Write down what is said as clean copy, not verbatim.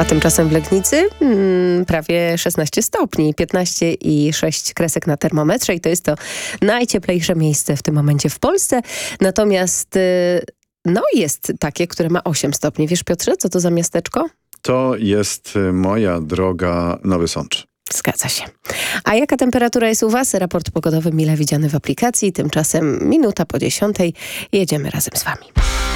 A tymczasem w Legnicy prawie 16 stopni, 15,6 kresek na termometrze i to jest to najcieplejsze miejsce w tym momencie w Polsce. Natomiast jest takie, które ma 8 stopni. Wiesz, Piotrze, co to za miasteczko? To jest, moja droga, Nowy Sącz. Zgadza się. A jaka temperatura jest u was? Raport pogodowy mile widziany w aplikacji. Tymczasem minuta po 10:00. Jedziemy razem z wami.